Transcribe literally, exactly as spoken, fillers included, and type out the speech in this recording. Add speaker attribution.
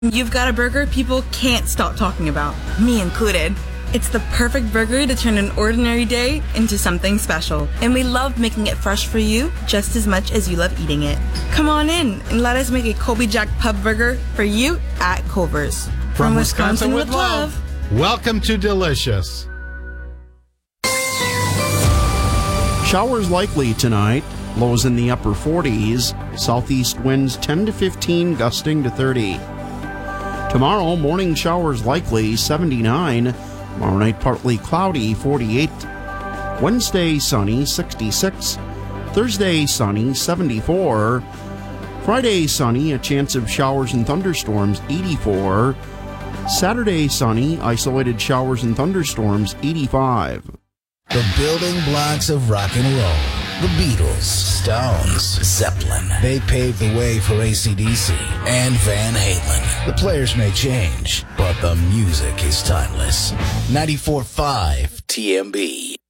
Speaker 1: You've got a burger people can't stop talking about, me included. It's the perfect burger to turn an ordinary day into something special. And we love making it fresh for you just as much as you love eating it. Come on in and let us make a Colby Jack Pub Burger for you at Culver's.
Speaker 2: From, From Wisconsin, Wisconsin with love. love. Welcome to Delicious.
Speaker 3: Showers likely tonight. Lows in the upper forties. Southeast winds ten to fifteen, gusting to thirty. Tomorrow, morning showers likely, seventy-nine. Tomorrow night, partly cloudy, forty-eight. Wednesday, sunny, sixty-six. Thursday, sunny, seventy-four. Friday, sunny, a chance of showers and thunderstorms, eighty-four. Saturday, sunny, isolated showers and thunderstorms, eighty-five.
Speaker 4: The building blocks of rock and roll. The Beatles, Stones, Zeppelin. They paved the way for A C D C and Van Halen. The players may change, but the music is timeless. ninety-four point five T M B.